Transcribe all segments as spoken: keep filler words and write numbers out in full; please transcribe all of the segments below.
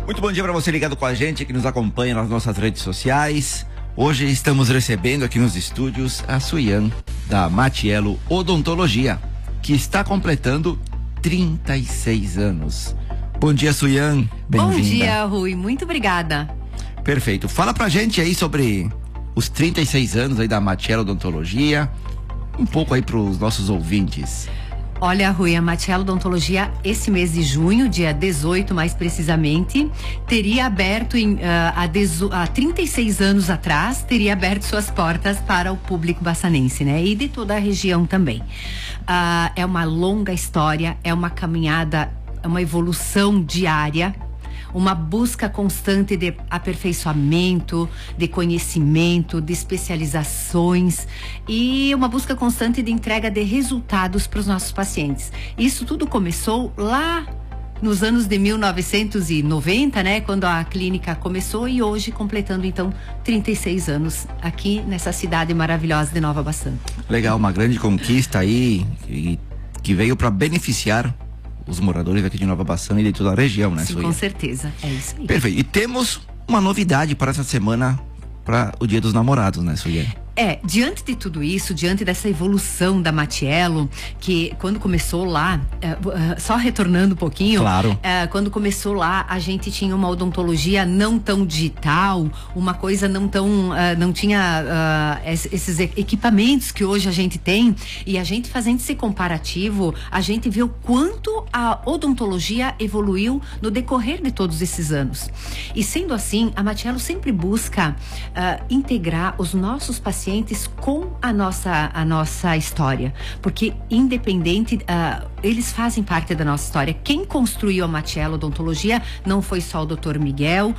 Muito bom dia para você ligado com a gente, que nos acompanha nas nossas redes sociais. Hoje estamos recebendo aqui nos estúdios a Suyan, da Matiello Odontologia, que está completando trinta e seis anos. Bom dia, Suyan. Bem-vinda. Bom dia, Rui. Muito obrigada. Perfeito. Fala pra gente aí sobre os trinta e seis anos aí da Matiello Odontologia, um pouco aí pros nossos ouvintes. Olha, Rui, a Matiello Odontologia, esse mês de junho, dia dezoito mais precisamente, teria aberto em, uh, há, dezo... há trinta e seis anos atrás, teria aberto suas portas para o público baçanense, né? E de toda a região também. Uh, é uma longa história, é uma caminhada, é uma evolução diária, uma busca constante de aperfeiçoamento, de conhecimento, de especializações e uma busca constante de entrega de resultados para os nossos pacientes. Isso tudo começou lá nos anos de mil novecentos e noventa, né, quando a clínica começou, e hoje completando então trinta e seis anos aqui nessa cidade maravilhosa de Nova Baçã. Legal, uma grande conquista aí e que veio para beneficiar os moradores aqui de Nova Baçã e de toda a região, né, Sim, Suyan? com certeza, é isso aí. Perfeito. E temos uma novidade para essa semana, para o Dia dos Namorados, né, Suyan? É, diante de tudo isso, diante dessa evolução da Matiello, que quando começou lá, uh, uh, só retornando um pouquinho, claro. uh, quando começou lá, a gente tinha uma odontologia não tão digital, uma coisa não tão, uh, não tinha uh, esses equipamentos que hoje a gente tem, e a gente fazendo esse comparativo, a gente vê o quanto a odontologia evoluiu no decorrer de todos esses anos. E sendo assim, a Matiello sempre busca uh, integrar os nossos pacientes com a nossa, a nossa história, porque independente, uh, eles fazem parte da nossa história. Quem construiu a Matiello Odontologia não foi só o doutor Miguel,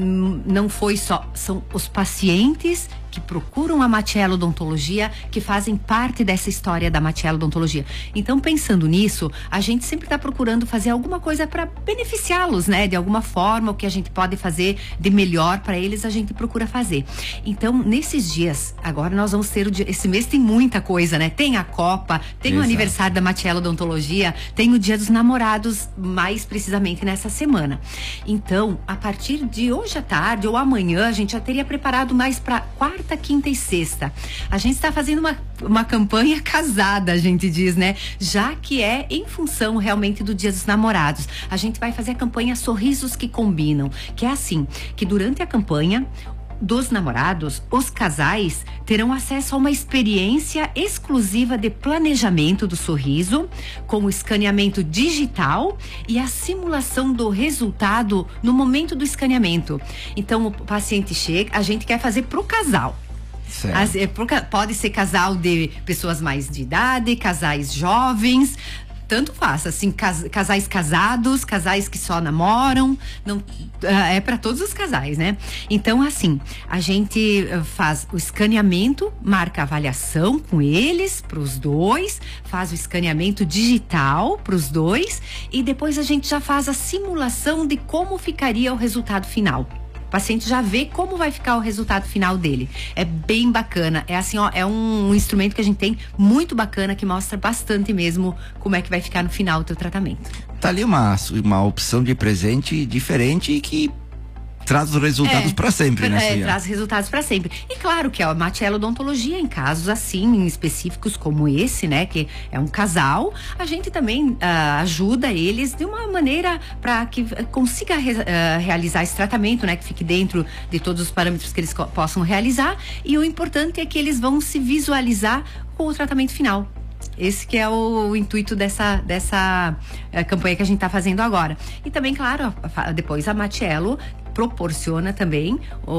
não foi só, são os pacientes que procuram a Matiello Odontologia, que fazem parte dessa história da Matiello Odontologia. Então, pensando nisso, a gente sempre está procurando fazer alguma coisa para beneficiá-los, né? De alguma forma, o que a gente pode fazer de melhor para eles, a gente procura fazer. Então, nesses dias, agora nós vamos ter o dia, esse mês tem muita coisa, né? Tem a Copa, tem Exato. O aniversário da Matiello Odontologia, tem o Dia dos Namorados, mais precisamente nessa semana. Então, a partir de hoje à tarde ou amanhã, a gente já teria preparado mais para quarta, quinta e sexta. A gente está fazendo uma, uma campanha casada, a gente diz, né? Já que é em função realmente do Dia dos Namorados. A gente vai fazer a campanha Sorrisos que Combinam, que é assim, que durante a campanha dos namorados, os casais terão acesso a uma experiência exclusiva de planejamento do sorriso, com o escaneamento digital e a simulação do resultado no momento do escaneamento. Então, o paciente chega, a gente quer fazer pro casal. As, é, pro, pode ser casal de pessoas mais de idade, casais jovens, tanto faz, assim, cas, casais casados, casais que só namoram, não, é para todos os casais, né? Então, assim, a gente faz o escaneamento, marca a avaliação com eles, para os dois, faz o escaneamento digital para os dois e depois a gente já faz a simulação de como ficaria o resultado final. O paciente já vê como vai ficar o resultado final dele. É bem bacana. É assim, ó, é um, um instrumento que a gente tem muito bacana, que mostra bastante mesmo como é que vai ficar no final do teu tratamento. Tá ali uma, uma opção de presente diferente e que traz os resultados é, para sempre, né, Suyan? É, traz resultados para sempre. E claro que a Matiello Odontologia, em casos assim, específicos como esse, né, que é um casal, a gente também uh, ajuda eles de uma maneira para que consiga re, uh, realizar esse tratamento, né, que fique dentro de todos os parâmetros que eles possam realizar. E o importante é que eles vão se visualizar com o tratamento final. Esse que é o, o intuito dessa, dessa uh, campanha que a gente está fazendo agora. E também, claro, depois a Matiello proporciona também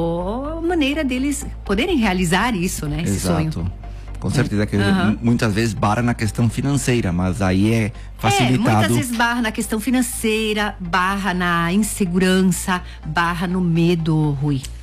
a maneira deles poderem realizar isso, né? Esse Exato. Sonho. Com certeza que uhum. muitas vezes barra na questão financeira, mas aí é facilitado. É, muitas vezes barra na questão financeira, barra na insegurança, barra no medo, Rui.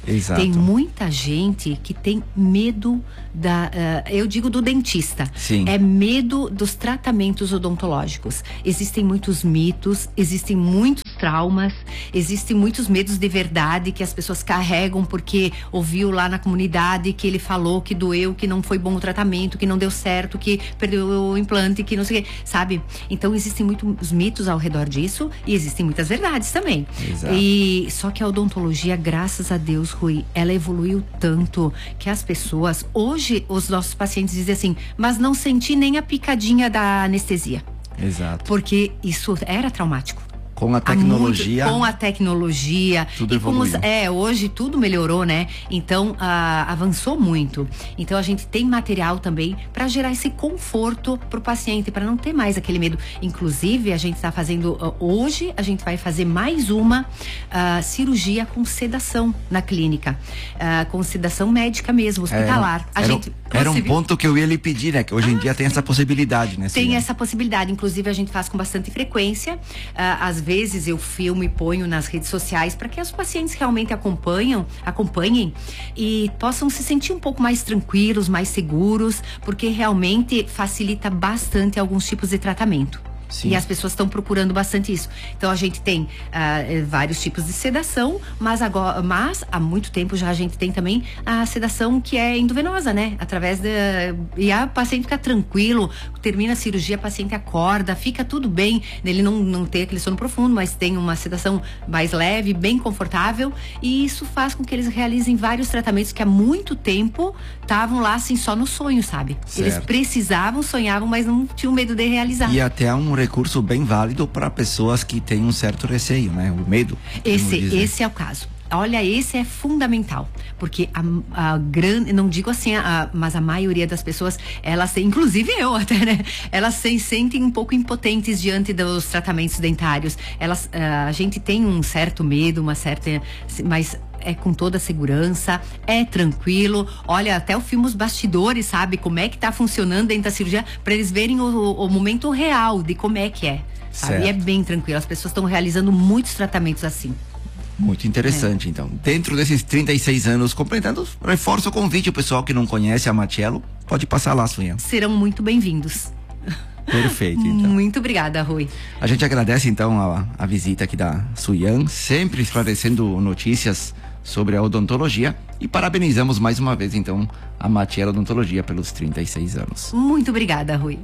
Exato. Tem muita gente que tem medo da, uh, eu digo do dentista. Sim. É medo dos tratamentos odontológicos. Existem muitos mitos, existem muitos traumas, existem muitos medos de verdade que as pessoas carregam porque ouviu lá na comunidade que ele falou que doeu, que não foi bom o tratamento, que não deu certo, que perdeu o implante, que não sei o que, sabe? Então existem muitos mitos ao redor disso e existem muitas verdades também. Exato. E só que a odontologia, graças a Deus, Rui, ela evoluiu tanto que as pessoas, hoje os nossos pacientes dizem assim, mas não senti nem a picadinha da anestesia. Exato. Porque isso era traumático. Com a tecnologia. Muito, com a tecnologia. Tudo e com os, evoluiu. é, hoje tudo melhorou, né? Então, ah, avançou muito. Então, a gente tem material também para gerar esse conforto pro paciente, para não ter mais aquele medo. Inclusive, a gente está fazendo, uh, hoje, a gente vai fazer mais uma uh, cirurgia com sedação na clínica. Uh, com sedação médica mesmo, hospitalar. É, a era, gente, era um você viu? ponto que eu ia lhe pedir, né? Que hoje em Ah, dia tem sim. essa possibilidade, né? Tem Silene? essa possibilidade, inclusive a gente faz com bastante frequência. Uh, às vezes eu filmo e ponho nas redes sociais para que os pacientes realmente acompanham, acompanhem e possam se sentir um pouco mais tranquilos, mais seguros, porque realmente facilita bastante alguns tipos de tratamento. Sim. E as pessoas estão procurando bastante isso. Então a gente tem uh, vários tipos de sedação, mas agora, mas há muito tempo já a gente tem também a sedação que é endovenosa, né? Através da e a paciente fica tranquilo, termina a cirurgia, a paciente acorda, fica tudo bem. Ele não não tem aquele sono profundo, mas tem uma sedação mais leve, bem confortável, e isso faz com que eles realizem vários tratamentos que há muito tempo estavam lá assim só no sonho, sabe? Certo. Eles precisavam, sonhavam, mas não tinham medo de realizar. E até um recurso bem válido para pessoas que têm um certo receio, né? O medo. Esse, esse é o caso. Olha, esse é fundamental, porque a, a grande, não digo assim, a, mas a maioria das pessoas, elas, inclusive eu até, né? Elas se sentem um pouco impotentes diante dos tratamentos dentários. Elas, a gente tem um certo medo, uma certa, mas é com toda a segurança, é tranquilo. Olha, até eu filmo os bastidores, sabe? Como é que tá funcionando dentro da cirurgia, para eles verem o, o momento real de como é que é, sabe? Certo. E é bem tranquilo. As pessoas estão realizando muitos tratamentos assim. Muito interessante, é. Então. Dentro desses trinta e seis anos completando, reforço o convite, o pessoal que não conhece a Matiello, pode passar lá, Suyan. Serão muito bem-vindos. Perfeito, então. Muito obrigada, Rui. A gente agradece, então, a, a visita aqui da Suyan, sempre esclarecendo notícias sobre a odontologia, e parabenizamos mais uma vez, então, a Matiello Odontologia pelos trinta e seis anos. Muito obrigada, Rui.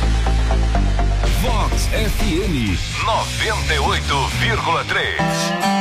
Vox F M noventa e oito vírgula três.